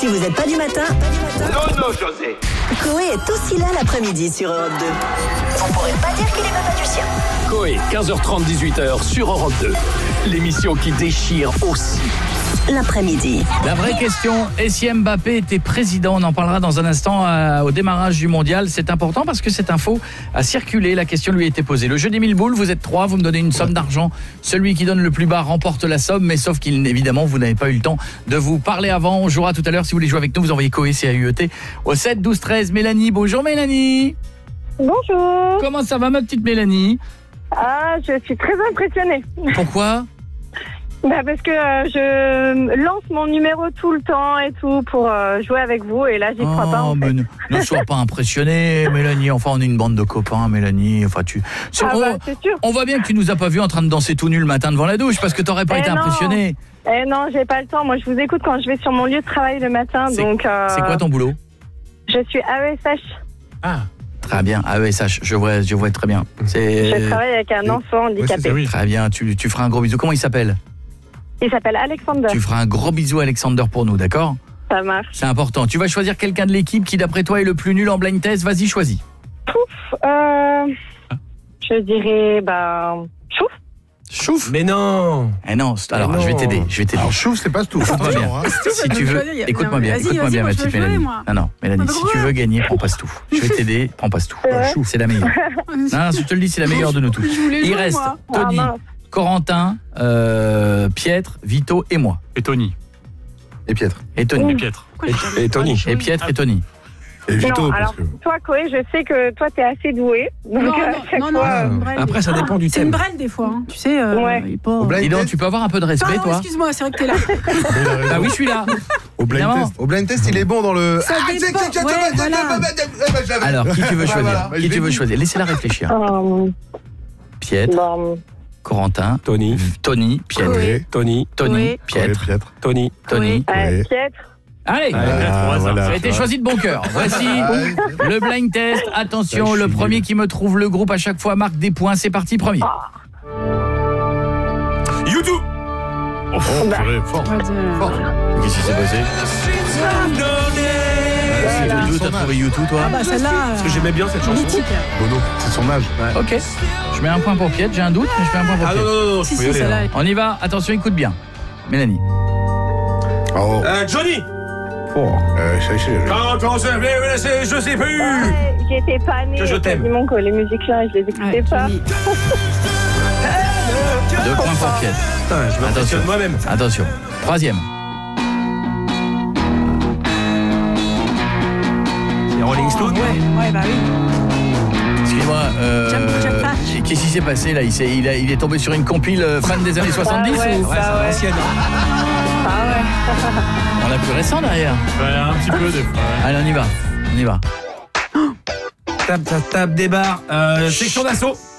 Si vous n'êtes pas du matin, Non, José. Coé est aussi là l'après-midi sur Europe 2. On pourrait pas dire qu'il est papa du sien. Coé, 15h30, 18h sur Europe 2. L'émission qui déchire aussi. L'après-midi. La vraie question, et si Mbappé était président? On en parlera dans un instant au démarrage du mondial. C'est important parce que cette info a circulé. La question lui a été posée. Le jeu des 1000 boules, vous êtes 3, vous me donnez une somme d'argent. Celui qui donne le plus bas remporte la somme, mais sauf qu'évidemment, vous n'avez pas eu le temps de vous parler avant. On jouera tout à l'heure. Si vous voulez jouer avec nous, vous envoyez Coé, C-A-U-E-T, au 7 12 13. Mélanie, bonjour Mélanie. Bonjour. Comment ça va ma petite Mélanie? Ah, je suis très impressionnée. Pourquoi? Parce que je lance mon numéro tout le temps et tout pour jouer avec vous et là j'y crois pas en fait. Ne sois pas impressionnée Mélanie, enfin on est une bande de copains Mélanie, enfin c'est sûr. On voit bien que tu nous as pas vu en train de danser tout nu le matin devant la douche parce que t'aurais pas été impressionnée. Non, j'ai pas le temps, moi je vous écoute quand je vais sur mon lieu de travail le matin. C'est quoi ton boulot? Je suis AESH. Ah, très bien, AESH, je vois très bien. Je travaille avec un enfant handicapé. Oui. Très bien, tu feras un gros bisou. Comment il s'appelle? Il s'appelle Alexander. Tu feras un gros bisou à Alexander pour nous, d'accord? Ça marche. C'est important. Tu vas choisir quelqu'un de l'équipe qui d'après toi est le plus nul en blind test. Vas-y, choisis. Je dirais Chouf. Mais non. Non, alors je vais t'aider. Alors chouf, c'est pas tout. Écoute-moi bien. Si tu veux, écoute-moi bien ma petite Mélanie. Non, Mélanie, si tu veux gagner, prends pas ce tout. Je vais t'aider, prends pas ce tout. Chouf, c'est la meilleure. Non, je te le dis, c'est la meilleure de nous tous. Il reste Tony, Corentin, Pietre, Vito et moi. Et Tony. Et Pietre. Et Tony. Et Pietre. Et Tony. Et Pietre et Tony. Et Vito, non, alors, toi, Coé, je sais que toi, t'es assez doué. Donc, non. Après, ça dépend du thème. C'est une brêle, des fois. Hein. Tu sais, il est pas... Dis donc, tu peux avoir un peu de respect, toi? Excuse-moi, c'est vrai que t'es là. Ah oui, je suis là. Au blind test, il est bon dans le... Ça dépend. Voilà. Alors, qui tu veux choisir? Qui tu veux choisir? Laissez-la réfléchir. Pietre, Corentin, Tony, Pietre, Tony, Pietre, Tony, Pietre. Allez, ça a été choisi de bon cœur. Voici le blind test. Attention, le premier qui me trouve le groupe à chaque fois marque des points. C'est parti, premier. YouTube. Fort. Qu'est-ce qui s'est passé? D'où t'as trouvé YouTube, toi? Celle-là. Parce que j'aimais bien cette chanson. Bono, c'est son âge. Ok. Je mets un point pour Pietre. J'ai un doute, mais je mets un point pour Pietre. Non, Si, celle-là. On y va. Attention, écoute bien. Mélanie. Johnny. Quand je sais plus. J'étais pas née. Que je t'aime. Quasiment que les musiques là, je les écoutais pas. 2 points pour Pietre. Putain, je m'impressionne moi-même. Attention. Troisième. C'est Rolling Stone. Ouais, bah oui. Excuse-moi, J'aime pas. qu'est-ce qui s'est passé là? Il est tombé sur une compile fan des années 70 ouais, ou... ça, ouais. Ancienne. On a plus récent derrière. Un petit peu des fois. Allez, on y va. Tape des barres. Section d'assaut.